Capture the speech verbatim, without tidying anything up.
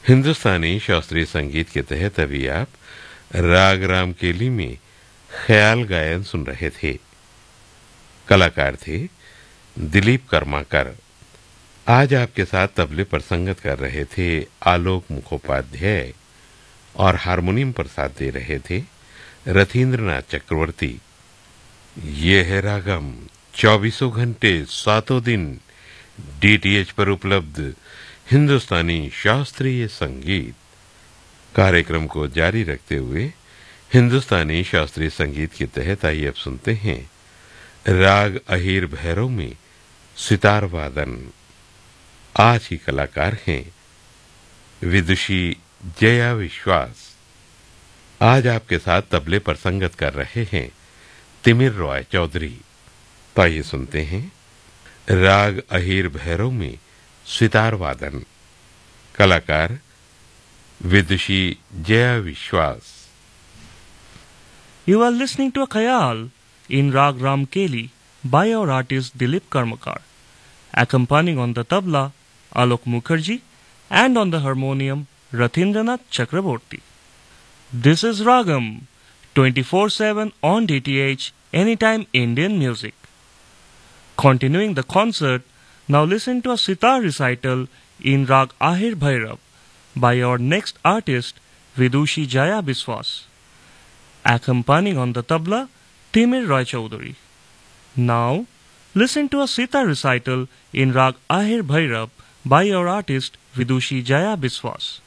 हिंदुस्तानी शास्त्रीय संगीत के तहत अभी आप राग रामकेली में ख्याल गायन सुन रहे थे। कलाकार थे दिलीप कर्माकर। आज आपके साथ तबले पर संगत कर रहे थे आलोक मुखोपाध्याय और हारमोनियम पर साथ दे रहे थे रथींद्रनाथ चक्रवर्ती। ये है रागम, चौबीसों घंटे सातों दिन डीटीएच पर उपलब्ध हिंदुस्तानी शास्त्रीय संगीत। कार्यक्रम को जारी रखते हुए हिंदुस्तानी शास्त्रीय संगीत के तहत आइए अब सुनते हैं राग अहीर भैरव में सितार वादन। आज की कलाकार हैं विदुषी जया विश्वास। आज आपके साथ तबले पर संगत कर रहे हैं तिमिर रॉय चौधरी। तो आइए सुनते हैं राग अहीर भैरव में सितार वादन। कलाकार विदुषी जया विश्वास। You are listening to a khayal in Rag Ramkeli by our artist Dilip Karmakar, accompanying on the tabla Alok Mukherjee and on the harmonium Rathindranath Chakraborty. This is Ragam, twenty-four seven on D T H, anytime Indian music. Continuing the concert, now listen to a sitar recital in Rag Ahir Bhairav by our next artist Vidushi Jaya Biswas, accompanying on the tabla Timir Roy Chaudhary. Now listen to a sitar recital in Rag Ahir Bhairav by our artist Vidushi Jaya Biswas.